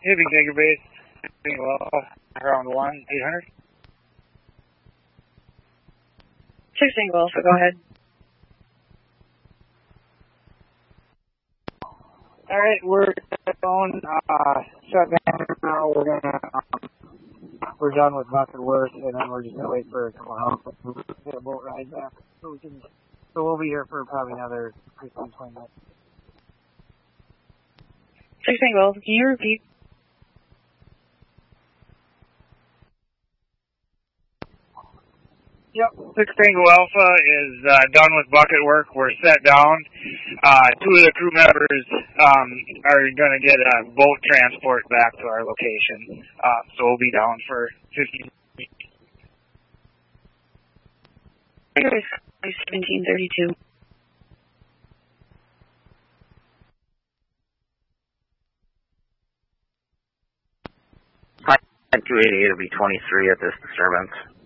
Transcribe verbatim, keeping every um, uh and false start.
Hibbing Digger Base, well, around one, eight hundred. Six Tango Alpha, go ahead. Alright, we're on, uh, shut down now. We're gonna, um, we're done with bucket work, and then we're just gonna wait for a couple hours to get a boat ride back. So we can, so we'll be here for probably another fifteen, twenty minutes. Six Tango Alpha, can you repeat? Yep, Six Tango Alpha is uh, done with bucket work. We're set down. Uh, two of the crew members um, are going to get a boat transport back to our location. Uh, so we'll be down for fifteen minutes. seventeen thirty-two. At two eighty-eight, it'll be twenty-three at this disturbance.